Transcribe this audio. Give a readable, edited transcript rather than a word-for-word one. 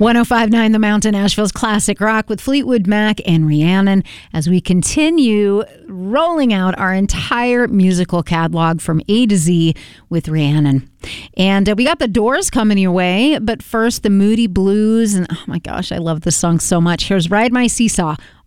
105.9 The Mountain, Asheville's classic rock with Fleetwood Mac and Rhiannon as we continue rolling out our entire musical catalog from A to Z with Rhiannon. And we got the Doors coming your way, but first the Moody Blues. And oh my gosh, I love this song so much. Here's Ride My Seesaw